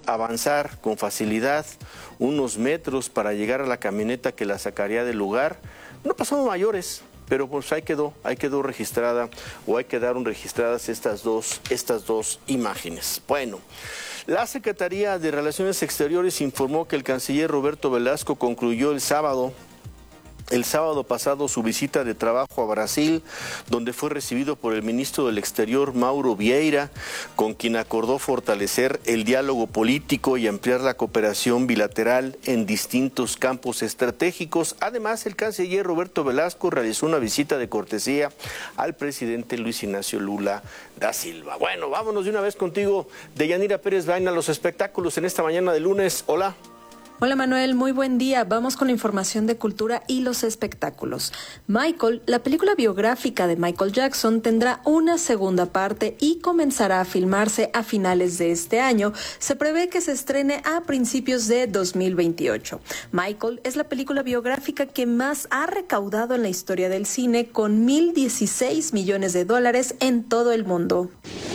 avanzar con facilidad unos metros para llegar a la camioneta que la sacaría del lugar. No pasamos mayores, pero pues ahí quedó registrada, o ahí quedaron registradas estas dos imágenes. Bueno, la Secretaría de Relaciones Exteriores informó que el canciller Roberto Velasco concluyó el sábado pasado su visita de trabajo a Brasil, donde fue recibido por el ministro del Exterior, Mauro Vieira, con quien acordó fortalecer el diálogo político y ampliar la cooperación bilateral en distintos campos estratégicos. Además, el canciller Roberto Velasco realizó una visita de cortesía al presidente Luis Ignacio Lula da Silva. Bueno, vámonos de una vez contigo, Deyanira Pérez Baena, los espectáculos en esta mañana de lunes. Hola. Hola Manuel, muy buen día. Vamos con la información de cultura y los espectáculos. Michael, la película biográfica de Michael Jackson, tendrá una segunda parte y comenzará a filmarse a finales de este año. Se prevé que se estrene a principios de 2028. Michael es la película biográfica que más ha recaudado en la historia del cine, con $1,016 millones en todo el mundo.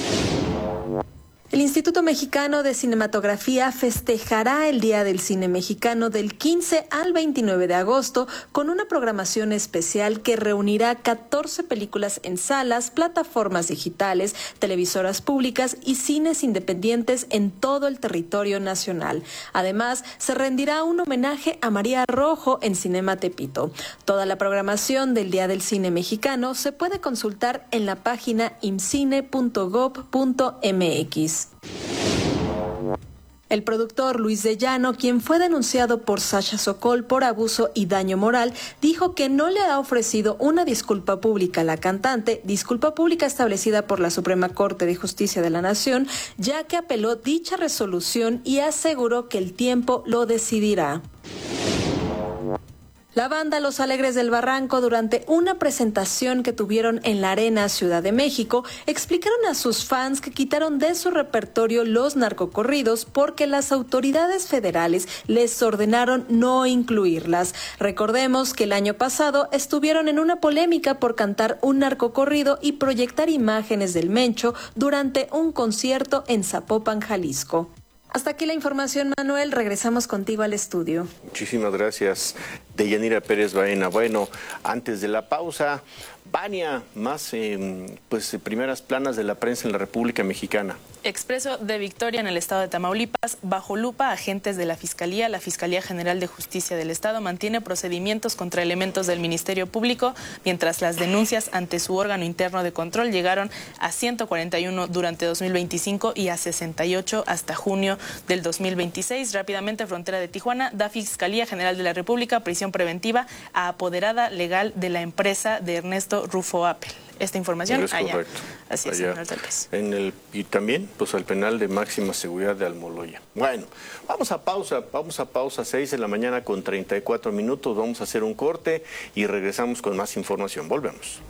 El Instituto Mexicano de Cinematografía festejará el Día del Cine Mexicano del 15 al 29 de agosto con una programación especial que reunirá 14 películas en salas, plataformas digitales, televisoras públicas y cines independientes en todo el territorio nacional. Además, se rendirá un homenaje a María Rojo en Cinema Tepito. Toda la programación del Día del Cine Mexicano se puede consultar en la página imcine.gov.mx. El productor Luis de Llano, quien fue denunciado por Sasha Sokol por abuso y daño moral, dijo que no le ha ofrecido una disculpa pública a la cantante, disculpa pública establecida por la Suprema Corte de Justicia de la Nación, ya que apeló dicha resolución y aseguró que el tiempo lo decidirá. La banda Los Alegres del Barranco, durante una presentación que tuvieron en la Arena Ciudad de México, explicaron a sus fans que quitaron de su repertorio los narcocorridos porque las autoridades federales les ordenaron no incluirlas. Recordemos que el año pasado estuvieron en una polémica por cantar un narcocorrido y proyectar imágenes del Mencho durante un concierto en Zapopan, Jalisco. Hasta aquí la información, Manuel. Regresamos contigo al estudio. Muchísimas gracias, Deyanira Pérez Baena. Bueno, antes de la pausa, Vania, más primeras planas de la prensa en la República Mexicana. Expreso de Victoria, en el estado de Tamaulipas, bajo lupa agentes de la Fiscalía General de Justicia del Estado mantiene procedimientos contra elementos del Ministerio Público, mientras las denuncias ante su órgano interno de control llegaron a 141 durante 2025 y a 68 hasta junio del 2026. Rápidamente, frontera de Tijuana, da Fiscalía General de la República prisión preventiva a apoderada legal de la empresa de Ernesto Rufo Apple. Esta información allá. Correcto. Así es, Manuel López. Y también pues al penal de máxima seguridad de Almoloya. Bueno, vamos a pausa, 6 de la mañana con 34 minutos, vamos a hacer un corte y regresamos con más información. Volvemos.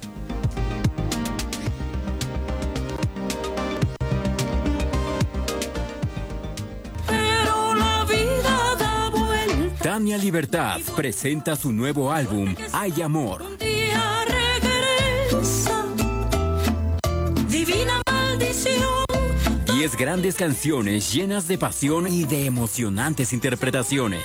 Tania Libertad presenta su nuevo álbum, Hay Amor. Divina maldición. 10 grandes canciones llenas de pasión y de emocionantes interpretaciones.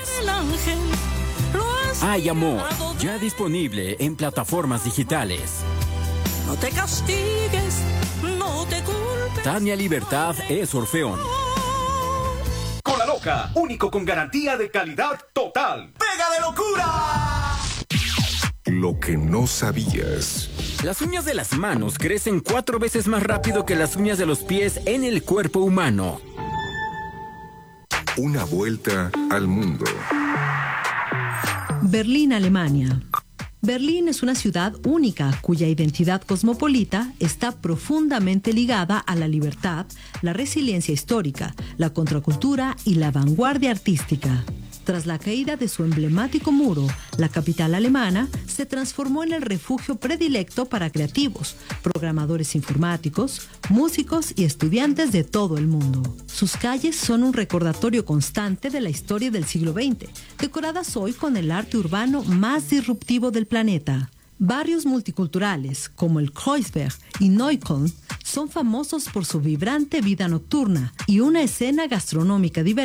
Hay Amor, ya disponible en plataformas digitales. No te castigues, no te culpes. Tania Libertad es Orfeón. Cola Loca, único con garantía de calidad total. ¡Pega de locura! Lo que no sabías. Las uñas de las manos crecen 4 veces más rápido que las uñas de los pies en el cuerpo humano. Una vuelta al mundo. Berlín, Alemania. Berlín es una ciudad única cuya identidad cosmopolita está profundamente ligada a la libertad, la resiliencia histórica, la contracultura y la vanguardia artística. Tras la caída de su emblemático muro, la capital alemana se transformó en el refugio predilecto para creativos, programadores informáticos, músicos y estudiantes de todo el mundo. Sus calles son un recordatorio constante de la historia del siglo XX, decoradas hoy con el arte urbano más disruptivo del planeta. Barrios multiculturales como el Kreuzberg y Neukölln son famosos por su vibrante vida nocturna y una escena gastronómica diversa